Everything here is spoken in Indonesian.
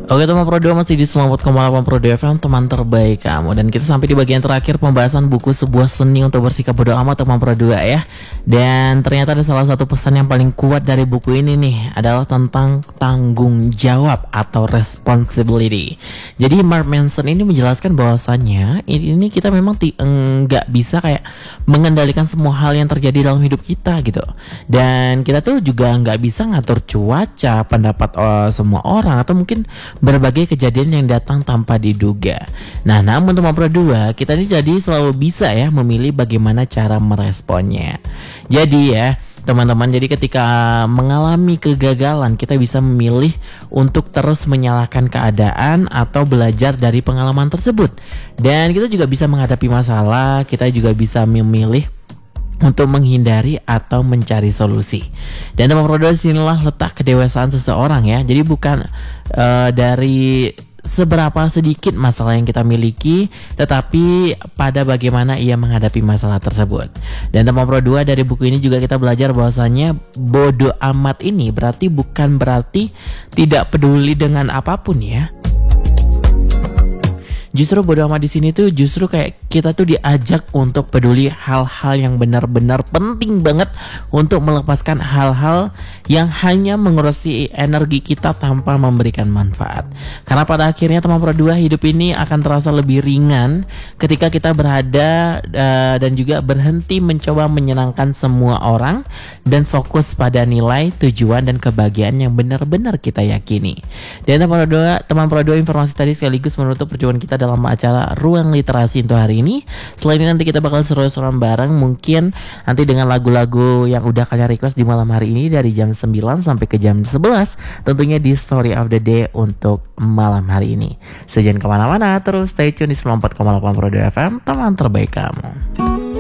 Oke teman Pro 2, masih di 94,8 Pro 2 FM, teman terbaik kamu. Dan kita sampai di bagian terakhir pembahasan buku Sebuah Seni Untuk Bersikap Bodo Amat teman Pro 2 ya. Dan ternyata ada salah satu pesan yang paling kuat dari buku ini nih, adalah tentang tanggung jawab atau responsibility. Jadi Mark Manson ini menjelaskan bahwasannya ini kita memang nggak bisa kayak mengendalikan semua hal yang terjadi dalam hidup kita gitu. Dan kita tuh juga nggak bisa ngatur cuaca, pendapat semua orang, atau mungkin berbagai kejadian yang datang tanpa diduga. Nah, namun teman Pro 2, kita ini jadi selalu bisa ya memilih bagaimana cara meresponnya. Jadi ya teman-teman, jadi ketika mengalami kegagalan, kita bisa memilih untuk terus menyalahkan keadaan atau belajar dari pengalaman tersebut. Dan kita juga bisa menghadapi masalah, kita juga bisa memilih untuk menghindari atau mencari solusi. Dan teman Pro 2, sinilah letak kedewasaan seseorang ya. Jadi bukan dari seberapa sedikit masalah yang kita miliki, tetapi pada bagaimana ia menghadapi masalah tersebut. Dan teman Pro 2, dari buku ini juga kita belajar bahwasanya bodo amat ini bukan berarti tidak peduli dengan apapun ya. Justru bodo amat di sini tuh justru kayak kita tuh diajak untuk peduli hal-hal yang benar-benar penting banget, untuk melepaskan hal-hal yang hanya mengurusi energi kita tanpa memberikan manfaat. Karena pada akhirnya teman Pro 2, hidup ini akan terasa lebih ringan ketika kita berada dan juga berhenti mencoba menyenangkan semua orang dan fokus pada nilai, tujuan, dan kebahagiaan yang benar-benar kita yakini. Dan teman Pro 2, informasi tadi sekaligus menutup perjumpaan kita dalam acara Ruang Literasi untuk hari ini. Selain ini nanti kita bakal seru-seruan bareng, mungkin nanti dengan lagu-lagu yang udah kalian request di malam hari ini dari jam 9 sampai ke jam 11, tentunya di Story of the Day untuk malam hari ini. So jangan kemana-mana, terus stay tune di 94,8 Pro 2 FM, teman terbaik kamu.